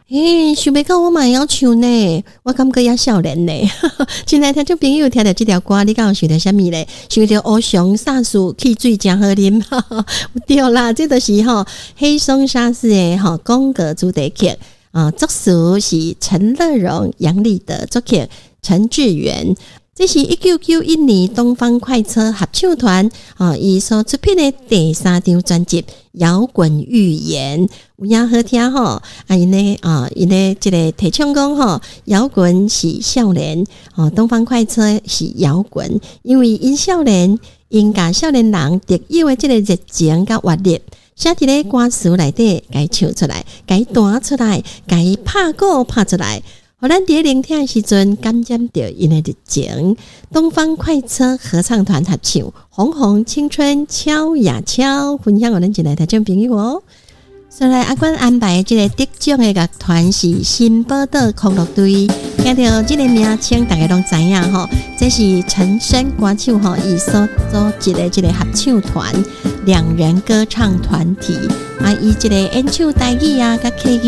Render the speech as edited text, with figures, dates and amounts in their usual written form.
想不到我嘛要唱呢，我感觉也少年呢。亲爱听众朋友，听到这条歌，你敢有想到什么呢？想到乌熊沙士汽水真好啉，对啦，这就是黑松沙士的宫格主题曲啊，作词是陈乐融、杨立德，作曲陈志远。这是1991年东方快车合唱团伊所出品的第3张专辑《摇滚预言》，有影好听因为这个提倡讲摇滚是少年东方快车是摇滚，因为因少年因甲少年人特有的这个热情甲活力，写伫咧歌词内底，该唱出来，该弹出来，该拍鼓拍出来。互咱伫聆听的时阵，感染到因的热情。东方快车合唱团合唱《红红青春敲呀敲》，分享互咱进来听众朋友哦。所以阿官安排这个得奖的乐团是新宝岛康乐队，听到这个名称，大家拢知影这是陈升歌手伊所组织的这个合唱团，2人歌唱团体伊这个演唱台语甲客语